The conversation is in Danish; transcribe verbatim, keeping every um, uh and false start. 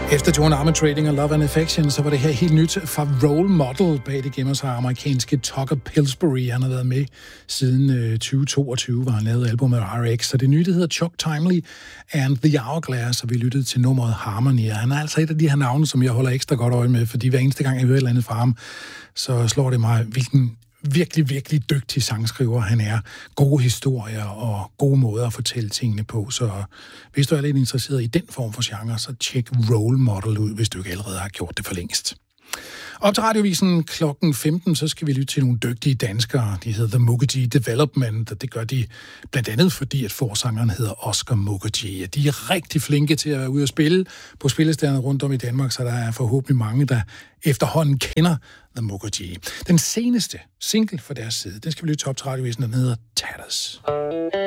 Efter Joan Armatrading og Love and Affection, så var det her helt nyt fra Role Model. Bag det gemmer sig amerikanske Tucker Pillsbury. Han har været med siden øh, tyve toogtyve, hvor han lavede albumet R X. Så det nye, det hedder Chuck Timely and The Hourglass, og vi lyttede til nummeret Harmony. Han er altså et af de her navne, som jeg holder ekstra godt øje med, fordi hver eneste gang, jeg hører et eller andet fra ham, så slår det mig, hvilken virkelig, virkelig dygtig sangskriver han er. Gode historier og gode måder at fortælle tingene på. Så hvis du er lidt interesseret i den form for genre, så tjek Role Model ud, hvis du ikke allerede har gjort det for længst. Op til radiovisen klokken femten, så skal vi lytte til nogle dygtige danskere. De hedder The Mukherjee Development, og det gør de blandt andet fordi, at forsangeren hedder Oscar Mukherjee. De er rigtig flinke til at være ude og spille på spillestederne rundt om i Danmark, så der er forhåbentlig mange, der efterhånden kender The Mukherjee. Den seneste single for deres side, den skal vi lytte til op til radiovisen, den hedder Tatters.